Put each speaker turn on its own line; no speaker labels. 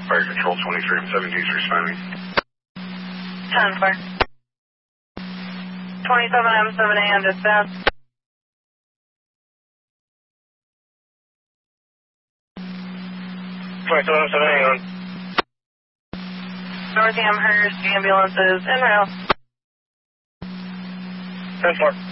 Fire Control 23 and 17 is responding.
10-4. 27M7A on dispatch.
27M7A on.
North Amherst ambulance is en route.
10-4.